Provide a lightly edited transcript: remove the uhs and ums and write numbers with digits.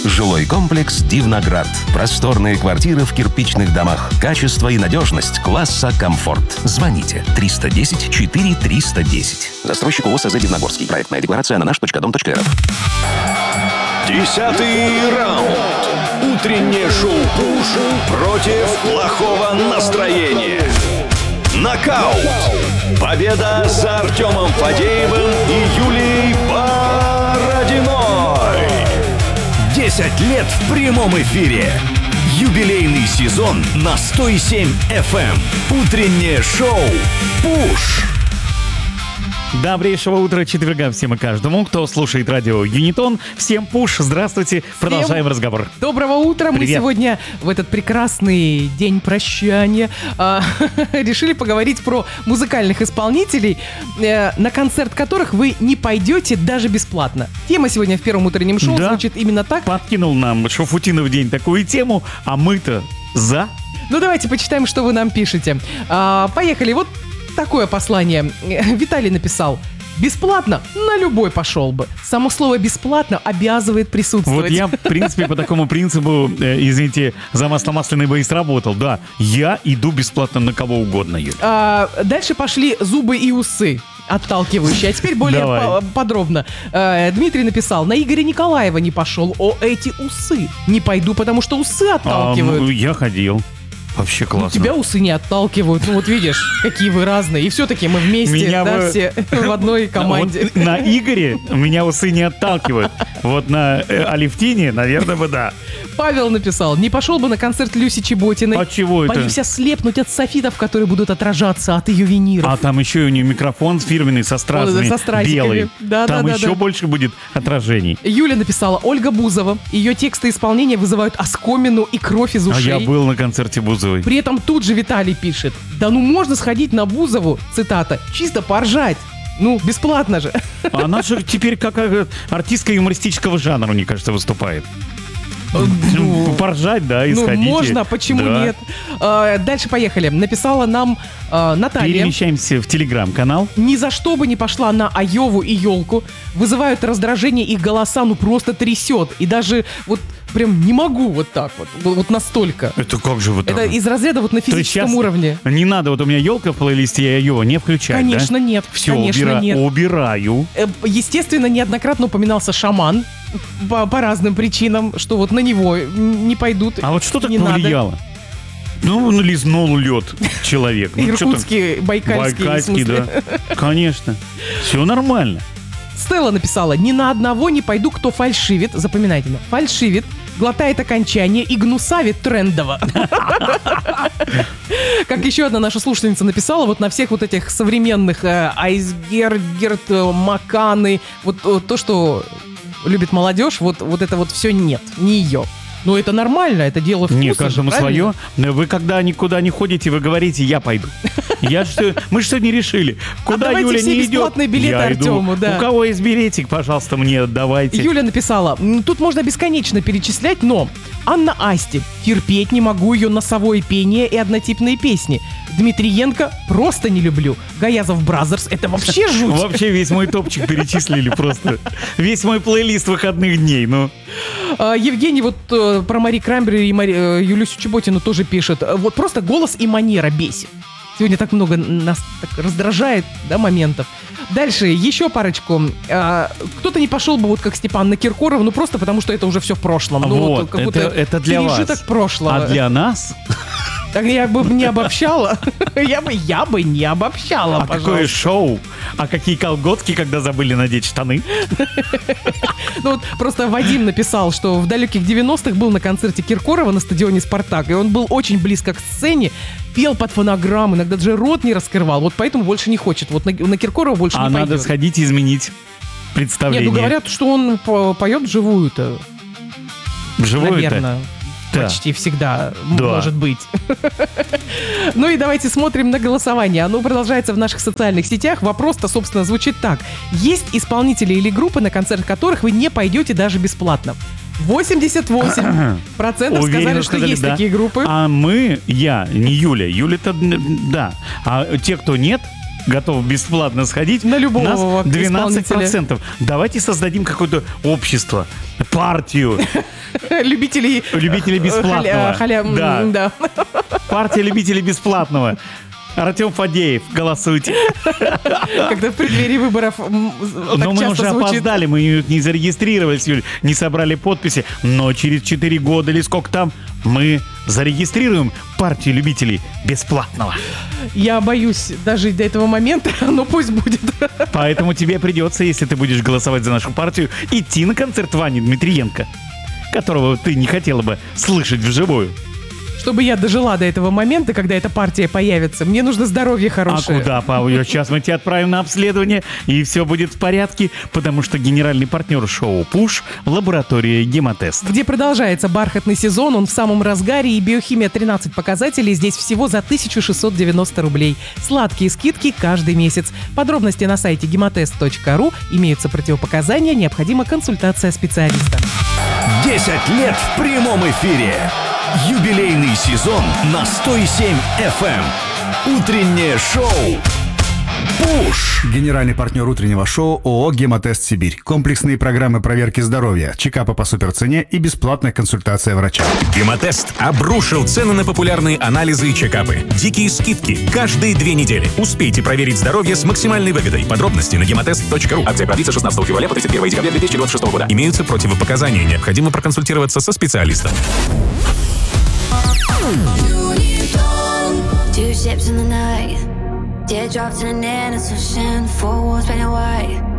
Жилой комплекс «Дивноград». Просторные квартиры в кирпичных домах. Качество и надежность класса «Комфорт». Звоните 310-4310. Застройщик ООО «СЗ Дивногорский». Проектная декларация на наш.дом.рф. 10-й раунд. Утреннее шоу «Пуш» против плохого настроения. Нокаут. Победа за Артемом Фадеевым и Юлией Бородиной. 10 лет в прямом эфире. Юбилейный сезон на 107 FM. Утреннее шоу «Пуш». Добрейшего утра четверга всем и каждому, кто слушает радио Юнитон. Всем пуш, здравствуйте, продолжаем разговор. Доброго утра. Привет. Мы сегодня в этот прекрасный день прощания решили поговорить про музыкальных исполнителей, на концерт которых вы не пойдете даже бесплатно. Тема сегодня в первом утреннем шоу звучит именно так. Подкинул нам Шафутинов день такую тему, а мы-то за. Ну давайте почитаем, что вы нам пишете. Поехали. Вот такое послание. Виталий написал: бесплатно на любой пошел бы. Само слово «бесплатно» обязывает присутствовать. Вот я, в принципе, по такому принципу, извините, за масло масляное бы и сработал. Да, я иду бесплатно на кого угодно. Дальше пошли зубы и усы. Отталкивающие. А теперь более подробно. Дмитрий написал: на Игоря Николаева не пошел. Эти усы. Не пойду, потому что усы отталкивают. Я ходил. Вообще классно. Тебя усы не отталкивают. Ну вот видишь, какие вы разные. И все-таки мы вместе, все в одной команде. Вот на Игоре меня усы не отталкивают. Вот на Алевтине, наверное, бы да. Павел написал: не пошел бы на концерт Люси Чеботиной. А чего это? Боюсь ослепнуть от софитов, которые будут отражаться от ее виниров. А там еще и у нее микрофон фирменный со стразами, белый. Там еще больше будет отражений. Юля написала: Ольга Бузова. Ее тексты и исполнения вызывают оскомину и кровь из ушей. А я был на концерте Бузовой. При этом тут же Виталий пишет: да ну можно сходить на Бузову, цитата, чисто поржать. Ну, бесплатно же. Она же теперь как артистка юмористического жанра, мне кажется, выступает. Поржать, да, и сходите. Можно, почему нет? Дальше поехали. Написала нам Наталья. Перемещаемся в телеграм-канал. Ни за что бы не пошла на Айову и елку. Вызывают раздражение, их голоса ну просто трясет. И даже вот прям не могу вот так вот настолько. Это как же вот так? Это из разряда вот на физическом уровне. Не надо, вот у меня елка в плейлисте, я Айова не включаю. Конечно, да? нет. Все, конечно, нет. убираю. Естественно, неоднократно упоминался шаман по разным причинам, что вот на него не пойдут. А вот что так не повлияло? Надо. Ну, нализнул лед человек. Иркутский, Байкальский, да. Конечно. Все нормально. Стелла написала: ни на одного не пойду, кто фальшивит. Запоминайте меня. Фальшивит, глотает окончание и гнусавит трендово. Как еще одна наша слушательница написала, вот на всех вот этих современных Айсгергерт, Маканы, вот то, что любит молодежь, вот это вот все нет, не ее. Ну, это нормально, это дело вкуса. Не, каждому свое. Вы когда никуда не ходите, вы говорите: я пойду. Мы что не решили? Куда Юля не идет? Бесплатные билеты Артему, да. У кого есть билетик, пожалуйста, мне давайте. Юля написала: тут можно бесконечно перечислять, но Анна Асти. Терпеть не могу ее носовое пение и однотипные песни. Дмитриенко просто не люблю. Гаязов Бразерс — это вообще жуть. Вообще весь мой топчик перечислили просто. Весь мой плейлист выходных дней, ну. Евгений вот про Мари Крамбери и Юлюсю Чеботину тоже пишет. Вот просто голос и манера бесит. Сегодня так много нас так раздражает, да, моментов. Дальше еще парочку. Кто-то не пошел бы, вот как Степан, на Киркорова, ну просто потому, что это уже все в прошлом. Ну, вот, это для вас. Пережиток прошлого. А для нас? Так я бы не обобщала. Я бы не обобщала, пожалуйста. Какое шоу? А какие колготки, когда забыли надеть штаны? Ну вот просто Вадим написал, что в далеких 90-х был на концерте Киркорова на стадионе «Спартак», и он был очень близко к сцене, пел под фонограмму, иногда даже рот не раскрывал, вот поэтому больше не хочет. Вот на Киркорова больше не пойдет. А надо сходить и изменить представление. Нет, ну говорят, что он поет вживую-то. Вживую-то? Наверное. Да. Почти всегда, да. Может быть. Ну и давайте смотрим на голосование. Оно продолжается в наших социальных сетях. Вопрос-то, собственно, звучит так. Есть исполнители или группы, на концерт которых вы не пойдете даже бесплатно? 88% сказали, что есть такие группы. А не Юля. Юля-то да. А те, кто нет, готов бесплатно сходить, На любого нас исполнителя. 12%. Давайте создадим какое-то общество, партию Любителей бесплатного. Да. Да. Партия любителей бесплатного. Артем Фадеев, голосуйте. Когда в преддверии выборов так Но мы часто уже звучит. опоздали, мы не зарегистрировались, Юль, не собрали подписи. Но через 4 года или сколько там мы зарегистрируем партию любителей бесплатного. Я боюсь дожить до этого момента, но пусть будет. Поэтому тебе придется, если ты будешь голосовать за нашу партию, идти на концерт Вани Дмитриенко, которого ты не хотела бы слышать вживую. Чтобы я дожила до этого момента, когда эта партия появится, мне нужно здоровье А хорошее. куда, Павел? Сейчас мы тебя отправим на обследование, и все будет в порядке, потому что генеральный партнер шоу «Пуш» — лаборатория «Гемотест». Где продолжается бархатный сезон, он в самом разгаре, и биохимия 13 показателей здесь всего за 1690 рублей. Сладкие скидки каждый месяц. Подробности на сайте gematest.ru, имеются противопоказания, необходима консультация специалиста. 10 лет в прямом эфире. Юбилейный сезон на 107 FM. Утреннее шоу «Пуш». Генеральный партнер утреннего шоу ООО «Гемотест Сибирь». Комплексные программы проверки здоровья, чекапы по суперцене и бесплатная консультация врача. Гемотест обрушил цены на популярные анализы и чекапы. Дикие скидки каждые 2 недели. Успейте проверить здоровье с максимальной выгодой. Подробности на gematest.ru. Акция продлится 16 февраля по 31 декабря 2026 года. Имеются противопоказания. Необходимо проконсультироваться со специалистом. Two ships in the night, teardrops in an innocent ocean, four walls painted white.